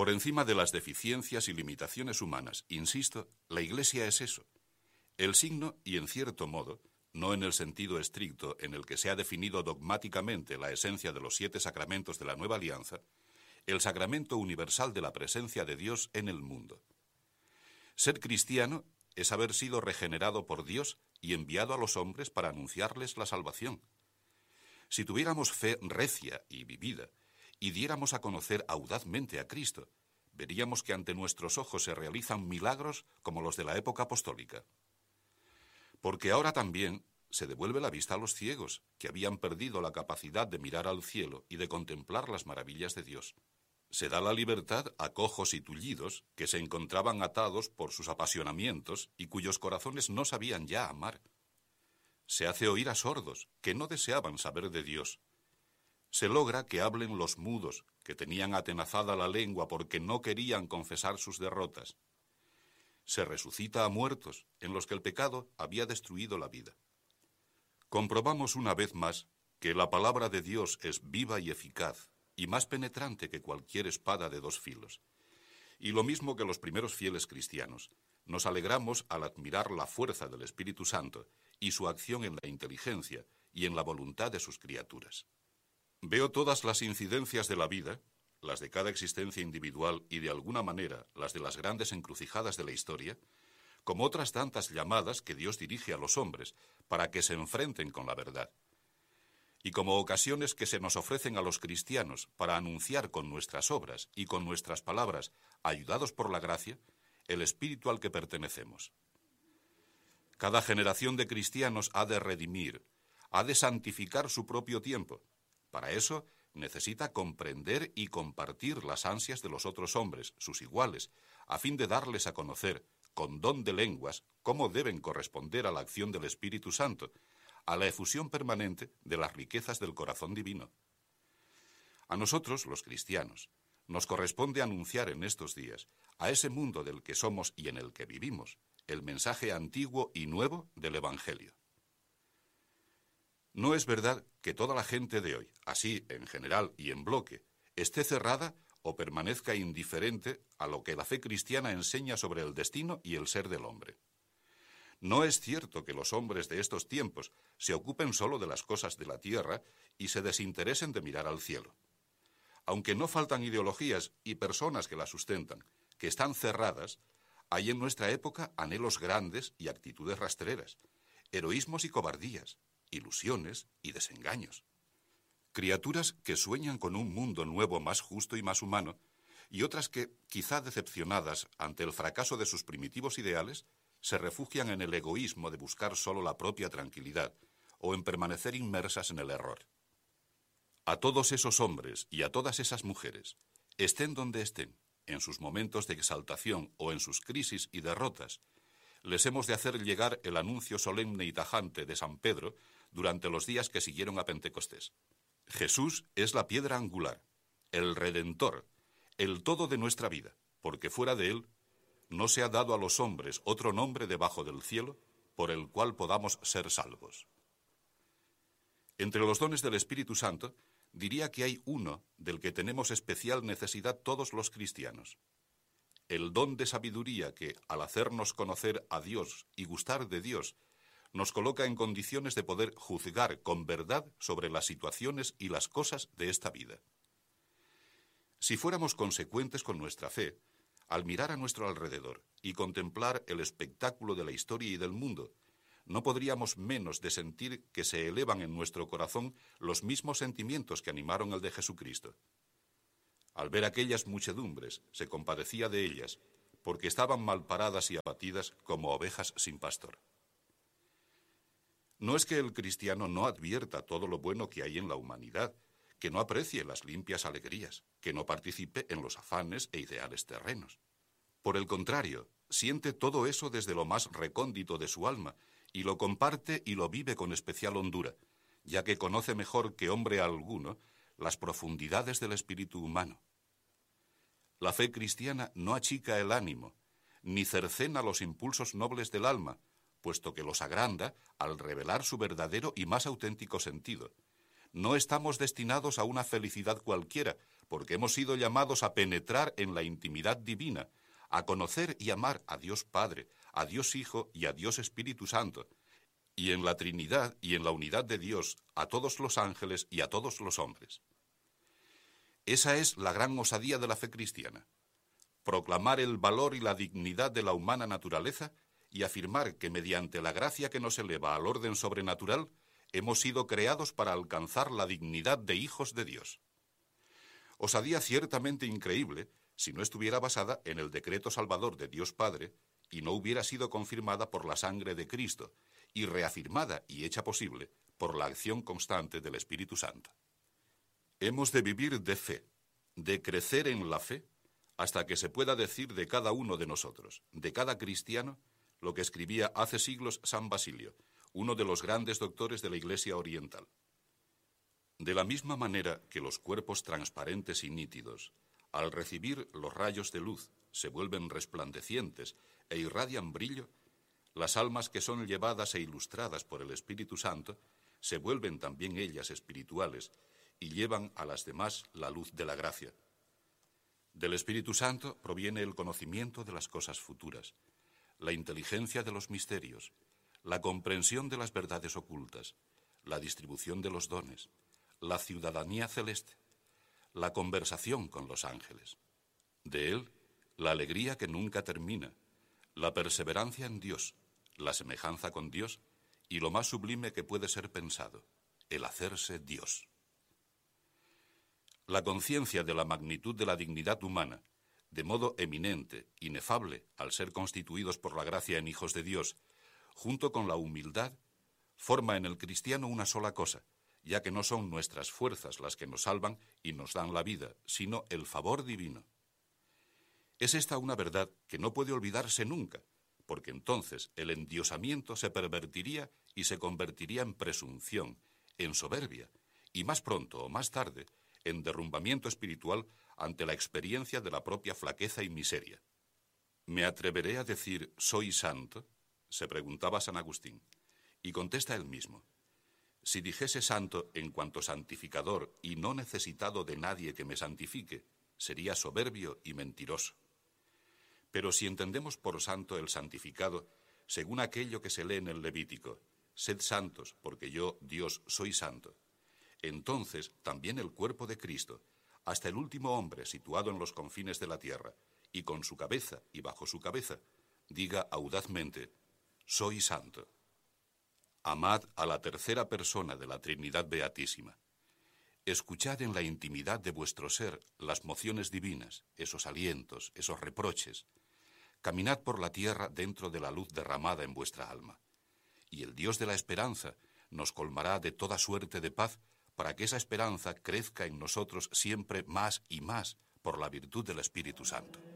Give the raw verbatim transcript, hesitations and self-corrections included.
Por encima de las deficiencias y limitaciones humanas, insisto, la Iglesia es eso. El signo y, en cierto modo, no en el sentido estricto en el que se ha definido dogmáticamente la esencia de los siete sacramentos de la Nueva Alianza, el sacramento universal de la presencia de Dios en el mundo. Ser cristiano es haber sido regenerado por Dios y enviado a los hombres para anunciarles la salvación. Si tuviéramos fe recia y vivida, y diéramos a conocer audazmente a Cristo, veríamos que ante nuestros ojos se realizan milagros como los de la época apostólica. Porque ahora también se devuelve la vista a los ciegos, que habían perdido la capacidad de mirar al cielo y de contemplar las maravillas de Dios. Se da la libertad a cojos y tullidos que se encontraban atados por sus apasionamientos y cuyos corazones no sabían ya amar. Se hace oír a sordos que no deseaban saber de Dios. Se logra que hablen los mudos, que tenían atenazada la lengua porque no querían confesar sus derrotas. Se resucita a muertos, en los que el pecado había destruido la vida. Comprobamos una vez más que la palabra de Dios es viva y eficaz, y más penetrante que cualquier espada de dos filos. Y lo mismo que los primeros fieles cristianos, nos alegramos al admirar la fuerza del Espíritu Santo y su acción en la inteligencia y en la voluntad de sus criaturas. Veo todas las incidencias de la vida, las de cada existencia individual y de alguna manera las de las grandes encrucijadas de la historia, como otras tantas llamadas que Dios dirige a los hombres para que se enfrenten con la verdad, y como ocasiones que se nos ofrecen a los cristianos para anunciar con nuestras obras y con nuestras palabras, ayudados por la gracia, el espíritu al que pertenecemos. Cada generación de cristianos ha de redimir, ha de santificar su propio tiempo. Para eso necesita comprender y compartir las ansias de los otros hombres, sus iguales, a fin de darles a conocer, con don de lenguas, cómo deben corresponder a la acción del Espíritu Santo, a la efusión permanente de las riquezas del corazón divino. A nosotros, los cristianos, nos corresponde anunciar en estos días, a ese mundo del que somos y en el que vivimos, el mensaje antiguo y nuevo del Evangelio. No es verdad que toda la gente de hoy, así en general y en bloque, esté cerrada o permanezca indiferente a lo que la fe cristiana enseña sobre el destino y el ser del hombre. No es cierto que los hombres de estos tiempos se ocupen solo de las cosas de la tierra y se desinteresen de mirar al cielo. Aunque no faltan ideologías y personas que las sustentan, que están cerradas, hay en nuestra época anhelos grandes y actitudes rastreras, heroísmos y cobardías, ilusiones y desengaños. Criaturas que sueñan con un mundo nuevo más justo y más humano, y otras que, quizá decepcionadas ante el fracaso de sus primitivos ideales, se refugian en el egoísmo de buscar solo la propia tranquilidad o en permanecer inmersas en el error. A todos esos hombres y a todas esas mujeres, estén donde estén, en sus momentos de exaltación o en sus crisis y derrotas, les hemos de hacer llegar el anuncio solemne y tajante de San Pedro durante los días que siguieron a Pentecostés. Jesús es la piedra angular, el Redentor, el todo de nuestra vida, porque fuera de él no se ha dado a los hombres otro nombre debajo del cielo por el cual podamos ser salvos. Entre los dones del Espíritu Santo, diría que hay uno del que tenemos especial necesidad todos los cristianos. El don de sabiduría que, al hacernos conocer a Dios y gustar de Dios, nos coloca en condiciones de poder juzgar con verdad sobre las situaciones y las cosas de esta vida. Si fuéramos consecuentes con nuestra fe, al mirar a nuestro alrededor y contemplar el espectáculo de la historia y del mundo, no podríamos menos de sentir que se elevan en nuestro corazón los mismos sentimientos que animaron el de Jesucristo. Al ver aquellas muchedumbres, se compadecía de ellas, porque estaban malparadas y abatidas como ovejas sin pastor. No es que el cristiano no advierta todo lo bueno que hay en la humanidad, que no aprecie las limpias alegrías, que no participe en los afanes e ideales terrenos. Por el contrario, siente todo eso desde lo más recóndito de su alma, y lo comparte y lo vive con especial hondura, ya que conoce mejor que hombre alguno las profundidades del espíritu humano. La fe cristiana no achica el ánimo, ni cercena los impulsos nobles del alma, puesto que los agranda al revelar su verdadero y más auténtico sentido. No estamos destinados a una felicidad cualquiera, porque hemos sido llamados a penetrar en la intimidad divina, a conocer y amar a Dios Padre, a Dios Hijo y a Dios Espíritu Santo, y en la Trinidad y en la unidad de Dios a todos los ángeles y a todos los hombres. Esa es la gran osadía de la fe cristiana: proclamar el valor y la dignidad de la humana naturaleza y afirmar que mediante la gracia que nos eleva al orden sobrenatural, hemos sido creados para alcanzar la dignidad de hijos de Dios. Osadía ciertamente increíble si no estuviera basada en el decreto salvador de Dios Padre y no hubiera sido confirmada por la sangre de Cristo y reafirmada y hecha posible por la acción constante del Espíritu Santo. Hemos de vivir de fe, de crecer en la fe, hasta que se pueda decir de cada uno de nosotros, de cada cristiano, lo que escribía hace siglos San Basilio, uno de los grandes doctores de la Iglesia oriental. De la misma manera que los cuerpos transparentes y nítidos, al recibir los rayos de luz, se vuelven resplandecientes e irradian brillo, las almas que son llevadas e ilustradas por el Espíritu Santo se vuelven también ellas espirituales y llevan a las demás la luz de la gracia. Del Espíritu Santo proviene el conocimiento de las cosas futuras, la inteligencia de los misterios, la comprensión de las verdades ocultas, la distribución de los dones, la ciudadanía celeste, la conversación con los ángeles. De él, la alegría que nunca termina, la perseverancia en Dios, la semejanza con Dios y lo más sublime que puede ser pensado, el hacerse Dios. La conciencia de la magnitud de la dignidad humana, de modo eminente, inefable, al ser constituidos por la gracia en hijos de Dios, junto con la humildad, forma en el cristiano una sola cosa, ya que no son nuestras fuerzas las que nos salvan y nos dan la vida, sino el favor divino. Es esta una verdad que no puede olvidarse nunca, porque entonces el endiosamiento se pervertiría y se convertiría en presunción, en soberbia, y más pronto o más tarde, en derrumbamiento espiritual ante la experiencia de la propia flaqueza y miseria. ¿Me atreveré a decir soy santo?, se preguntaba San Agustín, y contesta él mismo: si dijese santo en cuanto santificador y no necesitado de nadie que me santifique, sería soberbio y mentiroso. Pero si entendemos por santo el santificado, según aquello que se lee en el Levítico, sed santos, porque yo, Dios, soy santo, entonces también el cuerpo de Cristo, hasta el último hombre situado en los confines de la tierra, y con su cabeza y bajo su cabeza, diga audazmente: soy santo. Amad a la tercera persona de la Trinidad Beatísima. Escuchad en la intimidad de vuestro ser las mociones divinas, esos alientos, esos reproches. Caminad por la tierra dentro de la luz derramada en vuestra alma. Y el Dios de la esperanza nos colmará de toda suerte de paz para que esa esperanza crezca en nosotros siempre más y más por la virtud del Espíritu Santo.